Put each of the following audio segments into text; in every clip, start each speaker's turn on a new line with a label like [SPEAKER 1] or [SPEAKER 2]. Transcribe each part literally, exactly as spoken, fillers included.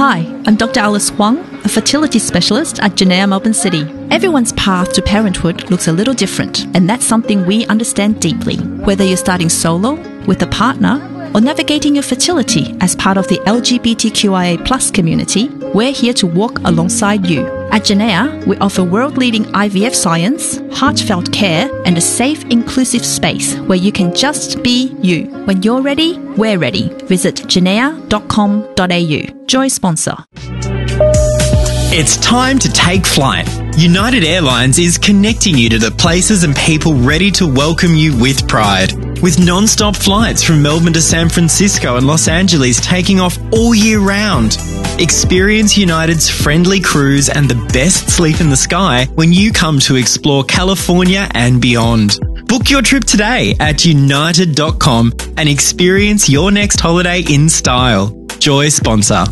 [SPEAKER 1] Hi, I'm Doctor Alice Huang, a fertility specialist at Genea Melbourne City. Everyone's path to parenthood looks a little different, and that's something we understand deeply. Whether you're starting solo, with a partner, or navigating your fertility as part of the L G B T Q I A plus community, we're here to walk alongside you. At Genea, we offer world-leading I V F science, heartfelt care, and a safe, inclusive space where you can just be you. When you're ready, we're ready. Visit genea dot com dot a u. Joy sponsor.
[SPEAKER 2] It's time to take flight. United Airlines is connecting you to the places and people ready to welcome you with pride. With non-stop flights from Melbourne to San Francisco and Los Angeles taking off all year round. Experience United's friendly crews and the best sleep in the sky when you come to explore California and beyond. Book your trip today at united dot com and experience your next holiday in style. Joy sponsor.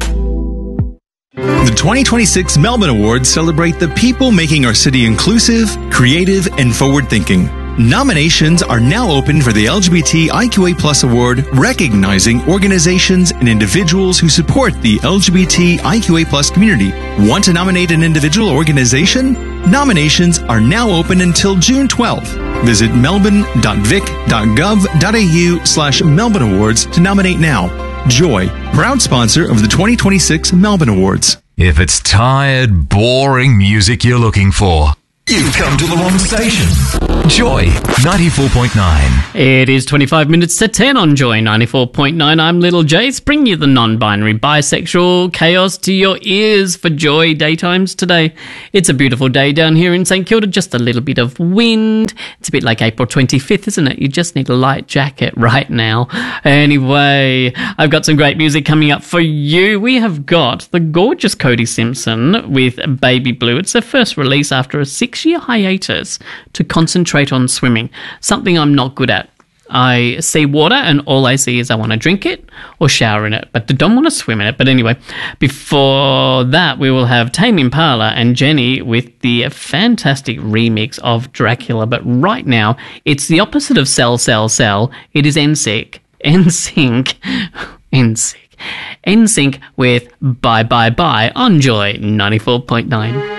[SPEAKER 3] The twenty twenty-six Melbourne Awards celebrate the people making our city inclusive, creative, and forward-thinking. Nominations are now open for the L G B T I Q A plus award, recognizing organizations and individuals who support the L G B T I Q A plus community. Want to nominate an individual or organization? Nominations are now open until June twelfth. Visit melbourne dot vic dot gov dot a u slash Melbourne Awards to nominate now. Joy, proud sponsor of the twenty twenty-six Melbourne Awards.
[SPEAKER 4] If it's tired, boring music you're looking for, you've come to the wrong station. Joy ninety-four point nine.
[SPEAKER 5] It is twenty-five minutes to ten on Joy ninety-four point nine. I'm Little Jace, bringing you the non-binary bisexual chaos to your ears for Joy Daytimes today. It's a beautiful day down here in St Kilda, just a little bit of wind. It's a bit like April twenty-fifth, isn't it? You just need a light jacket right now. Anyway, I've got some great music coming up for you. We have got the gorgeous Cody Simpson with Baby Blue. It's their first release after a six-year hiatus to concentrate on swimming, something I'm not good at. I see water and all I see is I want to drink it or shower in it, but I don't want to swim in it. But anyway, before that, we will have Tame Impala and Jenny with the fantastic remix of Dracula. But right now, it's the opposite of Cell, Cell, Cell. It is N Sync. N Sync. N Sync. N Sync with Bye, Bye, Bye on Joy ninety-four point nine.